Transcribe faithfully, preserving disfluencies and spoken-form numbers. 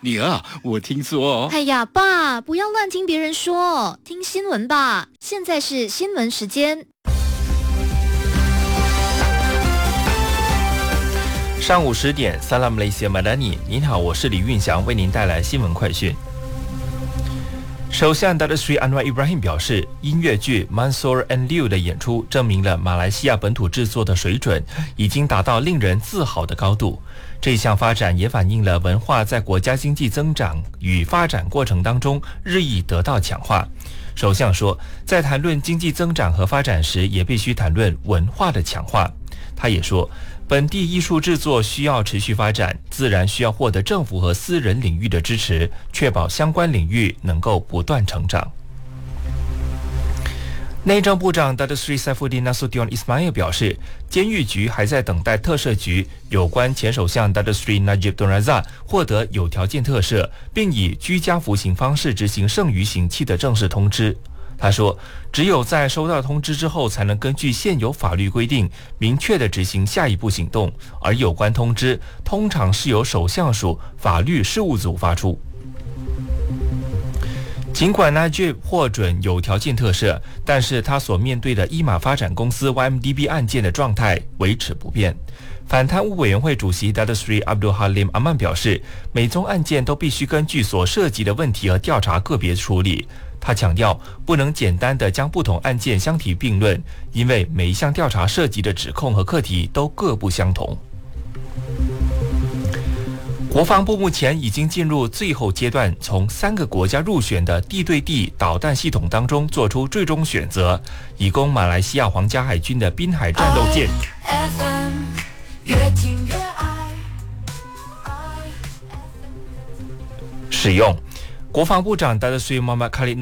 女儿，我听说…… 哎呀，爸，不要乱听别人说，听新闻吧。现在是新闻时间。 上午十点 ，Salam Malaysia Madani， 您好，我是李运祥，为您带来新闻快讯。首相 Datuk Seri Anwar Ibrahim 表示，音乐剧 Mansoor and Liu 的演出证明了马来西亚本土制作的水准已经达到令人自豪的高度。这项发展也反映了文化在国家经济增长与发展过程当中日益得到强化。首相说，在谈论经济增长和发展时，也必须谈论文化的强化。他也说，本地艺术制作需要持续发展，自然需要获得政府和私人领域的支持，确保相关领域能够不断成长。内政部长 Datuk Seri Saifuddin Nasution Ismail 表示，监狱局还在等待特赦局有关前首相 Datuk Seri Najib Tun Razak 获得有条件特赦，并以居家服刑方式执行剩余刑期的正式通知。他说，只有在收到通知之后，才能根据现有法律规定明确地执行下一步行动，而有关通知通常是由首相署法律事务组发出。尽管 Najib 获准有条件特赦，但是他所面对的伊马发展公司 Y M D B 案件的状态维持不变。反贪污委员会主席 Datuk Seri Abdul Halim Aman 表示，每宗案件都必须根据所涉及的问题和调查个别处理。他强调，不能简单地将不同案件相提并论，因为每一项调查涉及的指控和课题都各不相同。国防部目前已经进入最后阶段，从三个国家入选的地对地导弹系统当中做出最终选择，以供马来西亚皇家海军的滨海战斗舰使用。国防部长 Datuk Seri Muhammad Khalid